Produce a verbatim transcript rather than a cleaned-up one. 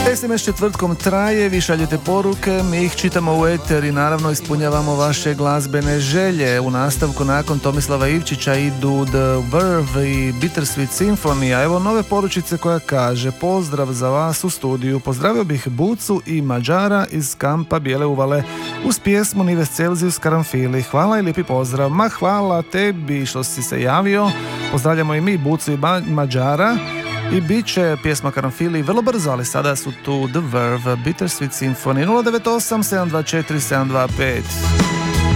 es em es četvrtkom traje, vi šaljete poruke, mi ih čitamo u eter i naravno ispunjavamo vaše glazbene želje. U nastavku nakon Tomislava Ivčića idu The Verve i Bittersweet Symphony, a evo nove poručice koja kaže: pozdrav za vas u studiju, pozdravio bih Bucu i Mađara iz kampa Bijele Uvale uz pjesmu Nives Celzijus Karanfili. Hvala i lijepi pozdrav. Ma hvala tebi što si se javio, pozdravljamo i mi Bucu i Mađara. I bit će pjesma Karanfili vrlo brzo, ali sada su tu The Verve, Bittersweet Symphony. Nula devet osam sedam dva četiri sedam dva pet.